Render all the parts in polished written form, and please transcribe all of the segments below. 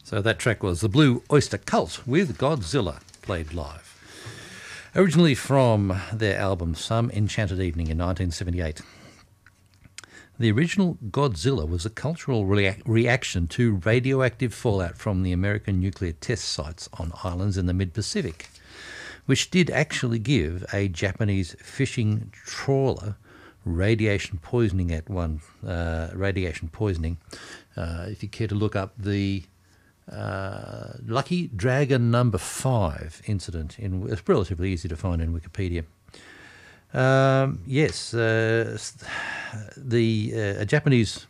So that track was the Blue Oyster Cult with Godzilla, played live. Originally from their album Some Enchanted Evening in 1978. The original Godzilla was a cultural reaction to radioactive fallout from the American nuclear test sites on islands in the mid-Pacific, which did actually give a Japanese fishing trawler radiation poisoning at one if you care to look up the Lucky Dragon number 5 incident. It's relatively easy to find in Wikipedia. A Japanese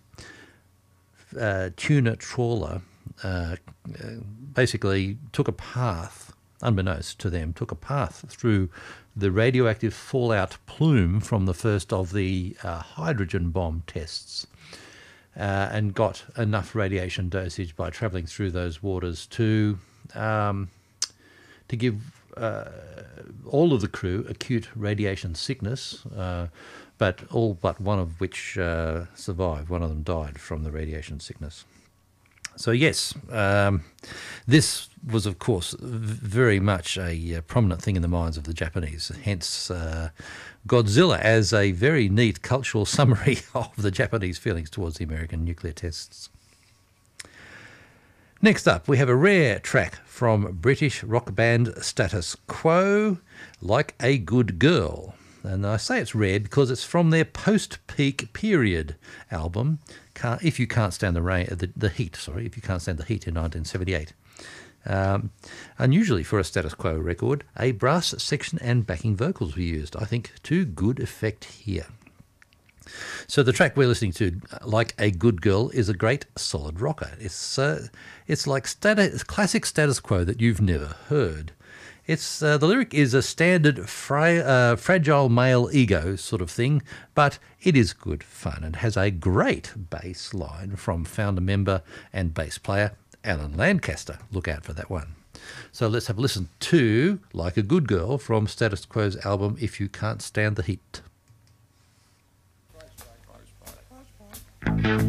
tuna trawler basically took a path, unbeknownst to them, through the radioactive fallout plume from the first of the hydrogen bomb tests, and got enough radiation dosage by travelling through those waters to give all of the crew acute radiation sickness, but all but one of which survived. One of them died from the radiation sickness. So yes, this was of course very much a prominent thing in the minds of the Japanese, hence Godzilla as a very neat cultural summary of the Japanese feelings towards the American nuclear tests. Next up, we have a rare track from British rock band Status Quo, Like a Good Girl. And I say it's rare because it's from their post-peak period album, If You Can't Stand the Heat in 1978. Unusually for a Status Quo record, a brass section and backing vocals were used, I think, to good effect here. So the track we're listening to, Like a Good Girl, is a great solid rocker. It's like classic Status Quo that you've never heard. The lyric is a standard fragile male ego sort of thing, but it is good fun and has a great bass line from founder member and bass player Alan Lancaster. Look out for that one. So let's have a listen to Like a Good Girl from Status Quo's album If You Can't Stand the Heat.